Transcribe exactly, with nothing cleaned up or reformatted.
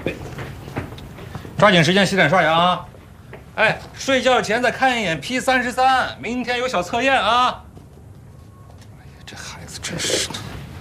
抓紧时间洗脸刷牙啊！哎，睡觉前再看一眼 P 三十三，明天有小测验啊！哎呀，这孩子真是的。